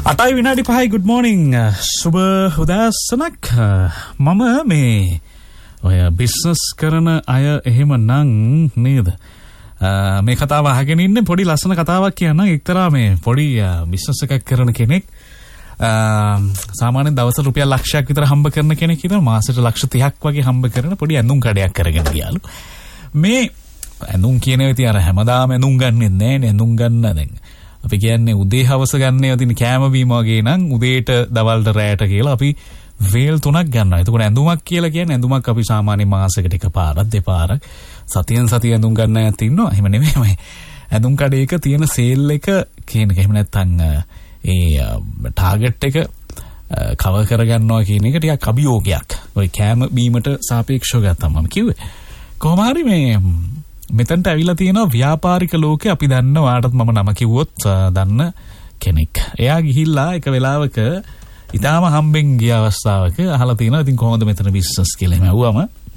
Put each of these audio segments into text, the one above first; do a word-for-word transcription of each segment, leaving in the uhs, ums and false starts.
අටයි විනාඩි පහයි good morning සුබ උදෑසනක් මම මේ ඔය බිස්නස් කරන අය එහෙම නම් නේද මේ කතාව අහගෙන ඉන්නේ පොඩි ලස්සන කතාවක් කියන්නම් එක්තරා මේ පොඩි බිස්නස් එකක් කරන කෙනෙක් සාමාන්‍යයෙන් දවසට රුපියල් ලක්ෂයක් විතර හම්බ කරන කෙනෙක් ඉතින් මාසෙට ලක්ෂ තිහක් වගේ හම්බ කරන පොඩි ඇඳුම් කඩයක් කරගෙන ගියාලු මේ ඇඳුම් කියන ඒවා ඉතින් අර හැමදාම ඇඳුම් ගන්නෙත් නෑ නේ ඇඳුම් ගන්න දැන් අපි කියන්නේ උදේ හවස ගන්න ඒවා තියෙන කෑම බීම වගේ නම් උදේට දවල්ට රැයට කියලා අපි වේල් තුනක් ගන්නවා. එතකොට ඇඳුමක් කියලා කියන්නේ ඇඳුමක් අපි සාමාන්‍ය මාසෙකට එකපාරක් දෙපාරක් සතියෙන් සතිය ඇඳුම් ගන්න අයත් ඉන්නවා. එහෙම නෙමෙයි. ඇඳුම් කඩේක තියෙන සේල් එක කියන එක එහෙම නැත්නම් ඒ ටාගට් එක කවර් කරගන්නවා කියන එක ටිකක් අභියෝගයක්. ඔය කෑම බීමට සාපේක්ෂව ගත්තාම මම කිව්වේ. කොහොම හරි මේ මෙතනට ඇවිල්ලා තියෙනවා ව්‍යාපාරික ලෝකේ අපි දන්න වාටත් මම නම කිව්වොත් දන්න කෙනෙක්. එයා ගිහිල්ලා එක වෙලාවක ඊටාම හම්බෙන් ගිය අවස්ථාවක අහලා තියෙනවා ඉතින් කොහොමද මෙතන බිස්නස් කියලා එහෙම ඇහුවම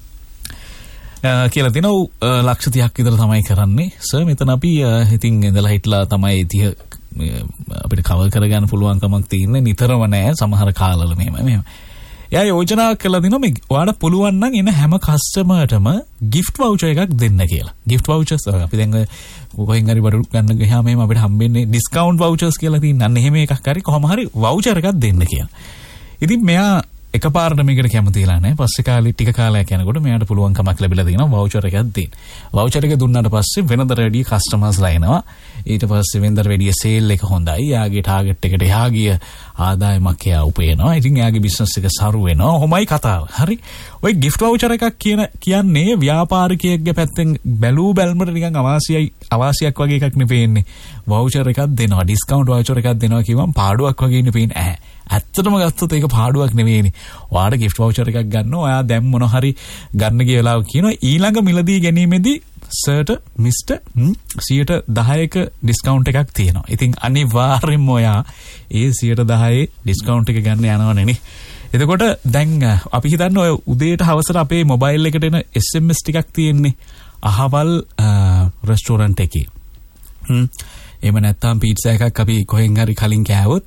කියලා තියෙනවා ලක්ෂ තිහක් විතර තමයි කරන්නේ. සර් මෙතන අපි ඉතින් ඉඳලා හිටලා තමයි තිහ අපිට කවර් කරගන්න පුළුවන් කමක් තියෙන්නේ නිතරම නෑ සමහර කාලවල මෙහෙම මෙහෙම. එයා යෝජනා කළා දිනවා මේ ඔයාලට පුළුවන් නම් එන හැම කස්ටමර්ටම gift voucher එකක් දෙන්න කියලා. gift vouchers අපි දැන් කොහෙන් හරි බඩු ගන්න ගියාම එහෙම අපිට හම්බෙන්නේ discount vouchers කියලා තියෙනවා. අන්න එහෙම එකක් හරි කොහොම හරි voucher එකක් දෙන්න කියලා. ඉතින් මෙයා එකපාරට මේකට කැමතිලා නැහැ. පස්සේ කාලේ ටික කාලයක් යනකොට මෙයාට පුළුවන් කමක් ලැබිලා තියෙනවා voucher එකක් දෙන්න. voucher එක දුන්නාට පස්සේ වෙනදට වැඩිය කස්ටමර්ස්ලා එනවා. ඊට පස්සේ වෙනදට වැඩිය සේල් එක හොඳයි. යාගේ ටාගට් එකට එහා ගිය ආදායමක් එයා උපයනවා. ඉතින් එයාගේ බිස්නස් එක සරු වෙනවා. ඔහොමයි කතාව. හරි. ඔය gift voucher එකක් කියන කියන්නේ ව්‍යාපාරිකයෙක්ගේ පැත්තෙන් බැලූ බැල්මට නිකන් අවාසියයි අවාසියක් වගේ එකක් නෙපෙන්නේ. voucher එකක් දෙනවා. discount voucher එකක් දෙනවා කියවම් පාඩුවක් වගේ නෙපෙන්නේ. ඈ. ඇත්තටම ගත්තොත් ඒක පාඩුවක් නෙවෙයිනේ. ඔයාට gift voucher එකක් ගන්නවා. ඔයා දැන් මොන හරි ගන්න ගිය වෙලාව කියනවා ඊළඟ මිලදී ගැනීමේදී සර්ට මිස්ටර් සියයට දහයක ඩිස්කවුන්ට් එකක් තියෙනවා. ඉතින් අනිවාර්යෙන්ම ඔයා ඒ සියයට දහයේ ඩිස්කවුන්ට් එක ගන්න යනවනේ නේ. එතකොට දැන් අපි හිතන්නේ ඔය උදේට හවසට අපේ මොබයිල් එකට එන එස් එම් එස් ටිකක් තියෙන්නේ අහවල් රෙස්ටෝරන්ට් එකේ. හ්ම්. එහෙම නැත්නම් පීට්සා එකක් අපි කොහෙන් හරි කලින් කෑවොත්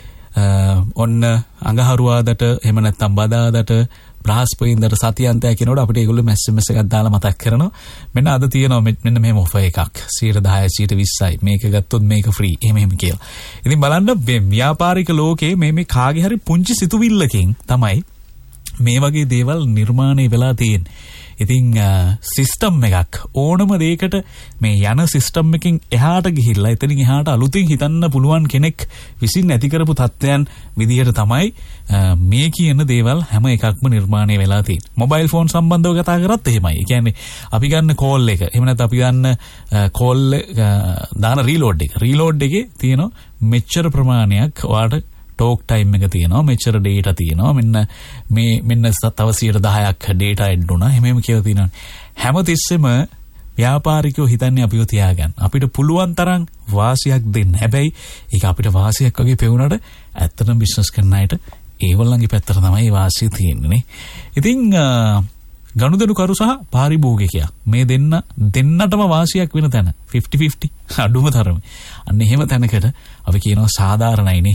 ඔන්න අඟහරුවාදට එහෙම නැත්නම් බදාදට බ්‍රහස්පතින්දට සතියන්තය කියනකොට අපිට ඒගොල්ලෝ එස් එම් එස් එකක් දාලා මතක් කරනවා මෙන්න අද තියෙනවා මෙන්න මෙහෙම ඔෆර් එකක් සියයට දහය සියයට විස්සයි මේක ගත්තොත් මේක ෆ්‍රී එහෙම එහෙම කියලා. ඉතින් බලන්න මේ ව්‍යාපාරික ලෝකේ මේ මේ කාගේ හරි පුංචි සිතුවිල්ලකින් තමයි මේ වගේ දේවල් නිර්මාණය වෙලා තියෙන්නේ. ඉතින් සිස්ටම් එකක් ඕනම දෙයකට මේ යන සිස්ටම් එකකින් එහාට ගිහිල්ලා එතනින් එහාට අලුතින් හිතන්න පුළුවන් කෙනෙක් විසින් ඇති කරපු තත්ත්වයන් විදිහට තමයි මේ කියන දේවල් හැම එකක්ම නිර්මාණය වෙලා තියෙන්නේ. මොබයිල් ෆෝන් සම්බන්ධව කතා කරත් එහෙමයි. ඒ කියන්නේ අපි ගන්න කෝල් එක එහෙම නැත්නම් අපි ගන්න කෝල් දාන රීලෝඩ් එක. රීලෝඩ් එකේ තියෙන මෙච්චර ප්‍රමාණයක් ඔයාලට ටෝක් ටයිම් එක තියෙනවා මෙච්චර ඩේටා තියෙනවා මෙන්න මේ මෙන්න තව සියයට දහයක් ඩේටා ඇඩ් වුණා එහෙම එහෙම කියලා තියෙනවා හැමතිස්සෙම ව්‍යාපාරිකයෝ හිතන්නේ අපිව තියාගන්න අපිට පුළුවන් තරම් වාසියක් දෙන්න හැබැයි ඒක අපිට වාසියක් වගේ පෙවුනට ඇත්තටම බිස්නස් කරන අයට ඒගොල්ලන්ගේ පැත්තට තමයි වාසිය තියෙන්නේ නේ ඉතින් ගනුදෙනු කරු සහ පාරිභෝගිකයා මේ දෙන්න දෙන්නටම වාසියක් වෙන තැන ෆිෆ්ටි ෆිෆ්ටි අඩුම තරමේ අන්න එහෙම තැනකට අපි කියනවා සාධාරණයිනේ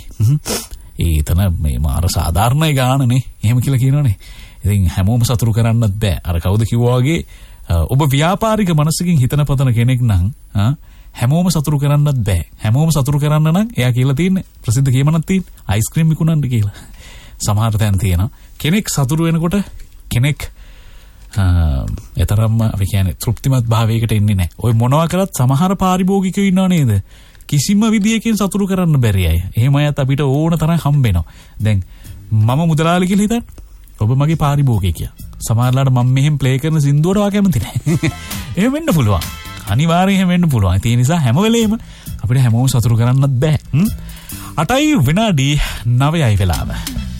ඒ එතන මේ මාර සාධාරණයි ගානනේ එහෙම කියලා කියනවනේ ඉතින් හැමෝම සතුරු කරන්නත් බෑ අර කවුද කිව්වා වගේ ඔබ ව්‍යාපාරික මනසකින් හිතන පතන කෙනෙක් නම් හැමෝම සතුරු කරන්නත් බෑ හැමෝම සතුරු කරන්න නම් එයා කියලා තියෙන්නේ ප්‍රසිද්ධ කියමනක් තියෙන්නේ අයිස්ක්‍රීම් විකුණන්න කියලා සමහර තැන් තියෙනවා කෙනෙක් සතුරු වෙනකොට කෙනෙක් එතරම්ම අපි කියන්නේ තෘප්තිමත් භාවයකට එන්නේ නැහැ. ඔය මොනවා කරත් සමහර පාරිභෝගිකයෝ ඉන්නව නේද? කිසිම විදියකින් සතුරු කරන්න බැරි අය. එහෙම අයත් අපිට ඕන තරම් හම්බ වෙනවා. දැන් මම මුදලාලි කියලා හිතන්න. ඔබ මගේ පාරිභෝගිකයා. සමහරලාට මම මෙහෙම ප්ලේ කරන සින්දුවට වා කැමති නැහැ. එහෙම වෙන්න පුළුවන්. අනිවාර්යයෙන් එහෙම වෙන්න පුළුවන්. ඒ නිසා හැම වෙලේම අපිට හැමෝම සතුරු කරන්නත් බෑ. අටයි විනාඩි නවයයි වෙලාව.